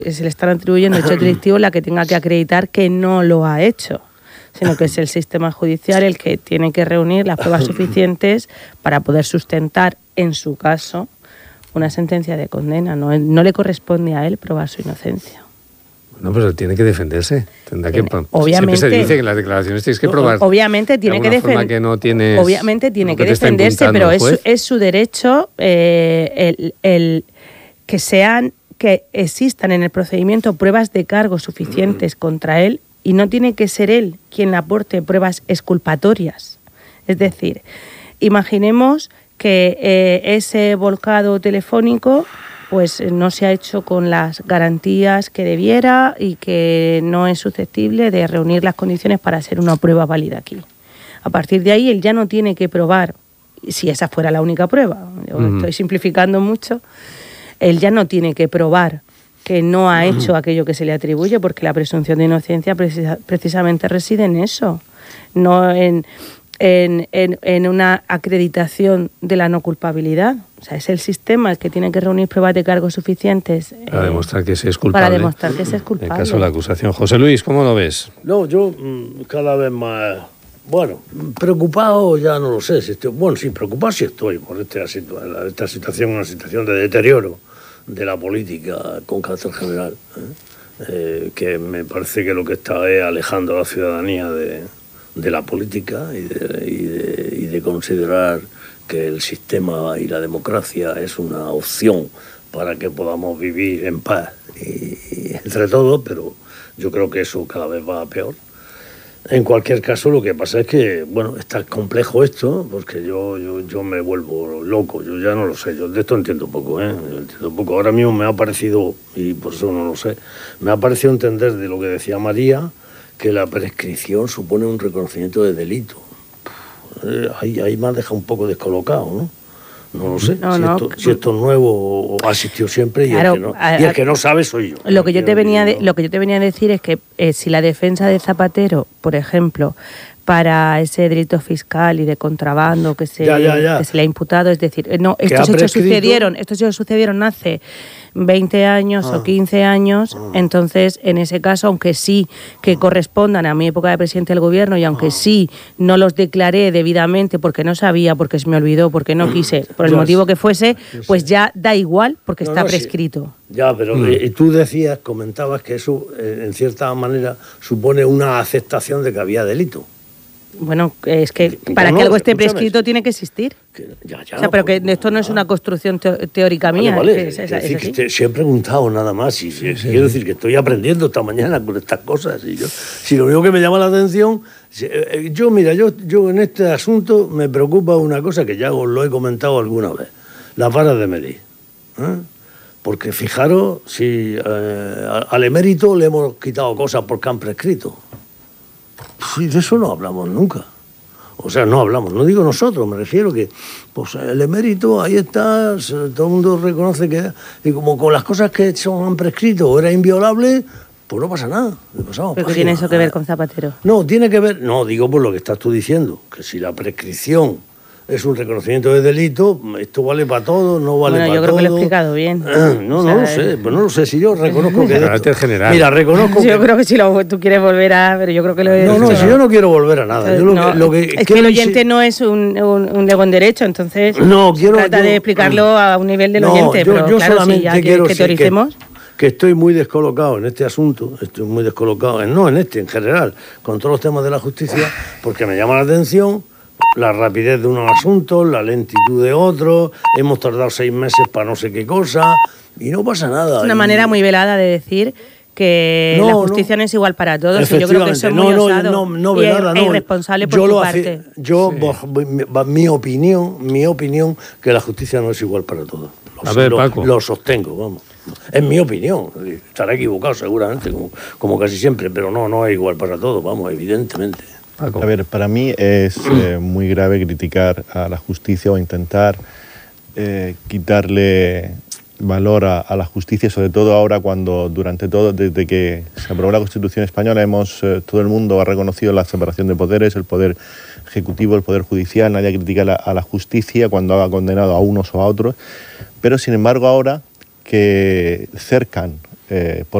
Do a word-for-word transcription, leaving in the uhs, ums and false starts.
Se le están atribuyendo hechos delictivos la que tenga que acreditar que no lo ha hecho, sino que es el sistema judicial el que tiene que reunir las pruebas suficientes para poder sustentar, en su caso, una sentencia de condena. No, no le corresponde a él probar su inocencia. No, pero tiene que defenderse. Tendrá que, obviamente, siempre se dice que en las declaraciones tienes que probar. Obviamente tiene que defenderse. No tienes, obviamente tiene que, que defenderse, pero es, es su derecho eh, el, el que sean que existan en el procedimiento pruebas de cargo suficientes contra él, y no tiene que ser él quien aporte pruebas exculpatorias. Es decir, imaginemos que eh, ese volcado telefónico pues no se ha hecho con las garantías que debiera y que no es susceptible de reunir las condiciones para ser una prueba válida aquí. A partir de ahí él ya no tiene que probar, si esa fuera la única prueba, yo uh-huh. estoy simplificando mucho, él ya no tiene que probar que no ha hecho aquello que se le atribuye, porque la presunción de inocencia precisa, precisamente reside en eso, no en, en, en, en una acreditación de la no culpabilidad. O sea, es el sistema el que tiene que reunir pruebas de cargo suficientes para eh, demostrar que se es culpable. Para demostrar que se es culpable. En el caso de la acusación. José Luis, ¿cómo lo ves? No, yo cada vez más... Bueno, preocupado ya no lo sé. Si estoy, bueno, sí, preocupado sí estoy por esta, esta situación, una situación de deterioro de la política con carácter general, ¿eh? Eh, que me parece que lo que está es alejando a la ciudadanía de, de la política y de, y, de, y de considerar que el sistema y la democracia es una opción para que podamos vivir en paz y, y entre todos, pero yo creo que eso cada vez va a peor. En cualquier caso, lo que pasa es que, bueno, está complejo esto, porque yo, yo, yo me vuelvo loco, yo ya no lo sé, yo de esto entiendo poco, ¿eh? Entiendo poco. Ahora mismo me ha parecido, y por eso no lo sé, me ha parecido entender de lo que decía María, que la prescripción supone un reconocimiento de delito. Eh, ahí, ahí me ha dejado un poco descolocado, ¿no? No lo sé, no, si, no, esto, si esto es nuevo o ha existido siempre, y, claro, el, que no, a, y el que no sabe soy yo. Lo que yo te venía, de, lo que yo te venía a decir es que eh, si la defensa de Zapatero, por ejemplo, para ese delito fiscal y de contrabando que se, ya, ya, ya. que se le ha imputado, es decir, no, estos hechos sucedieron, estos hechos sucedieron hace veinte años ah. o quince años, ah. entonces en ese caso, aunque sí que correspondan a mi época de presidente del gobierno y aunque ah. sí no los declaré debidamente porque no sabía, porque se me olvidó, porque no quise, por el ya, motivo que fuese, pues ya da igual porque no, está no, prescrito. Sí. Ya, pero mm. eh, tú decías, comentabas que eso eh, en cierta manera supone una aceptación de que había delito. Bueno, es que para no, que algo esté prescrito tiene que existir. Que, ya, ya, o sea, pero que pues, esto no es una construcción te- teórica vale, mía. Vale, es, es, es decir, es que te, si he preguntado nada más, y sí, sí, quiero sí. decir que estoy aprendiendo esta mañana con estas cosas. Y yo, si lo único que me llama la atención, si, eh, yo, mira, yo, yo en este asunto me preocupa una cosa que ya os lo he comentado alguna vez, las varas de medir. ¿eh? Porque fijaros, si eh, al emérito le hemos quitado cosas porque han prescrito. Sí, de eso no hablamos nunca. O sea, no hablamos, no digo nosotros, me refiero que pues el emérito, ahí está, todo el mundo reconoce que... Y como con las cosas que son, han prescrito o era inviolable, pues no pasa nada. ¿Pero qué tiene eso que ver con Zapatero? No, tiene que ver... No, digo por lo que estás tú diciendo, que si la prescripción es un reconocimiento de delito, esto vale para todo, no vale bueno, para todo. Bueno, yo creo que lo he explicado bien. Ah, no, o sea, no lo sé, pues no lo sé, si yo reconozco que... Carácter general. Mira, reconozco Yo que... creo que si lo, tú quieres volver a... Pero yo creo que lo he No, no, dicho. si yo no quiero volver a nada. Yo lo no, que, lo que, es que el oyente si... no es un, un, un lego en derecho, entonces no, quiero, trata yo, de explicarlo a un nivel del no, oyente, yo, pero yo claro, solamente si ya quiero que teoricemos... Que, que estoy muy descolocado en este asunto, estoy muy descolocado, en, no en este, en general, con todos los temas de la justicia, porque me llama la atención la rapidez de unos asuntos, la lentitud de otros, hemos tardado seis meses para no sé qué cosa, y no pasa nada. Es una y... manera muy velada de decir que no, la justicia no. no es igual para todos, y yo creo que eso es muy no, osado no, no, y velada, es no, irresponsable por yo tu lo parte. Hace, yo, sí. mi, mi opinión, mi opinión, que la justicia no es igual para todos. Lo, A ver, lo, Paco. Lo sostengo, vamos. Es mi opinión, estaré equivocado seguramente, como, como casi siempre, pero no, no es igual para todos, vamos, evidentemente. A ver, para mí es eh, muy grave criticar a la justicia o intentar eh, quitarle valor a, a la justicia, sobre todo ahora cuando durante todo, desde que se aprobó la Constitución española, hemos eh, todo el mundo ha reconocido la separación de poderes, el poder ejecutivo, el poder judicial, nadie critica la, a la justicia cuando ha condenado a unos o a otros, pero sin embargo ahora que cercan eh, por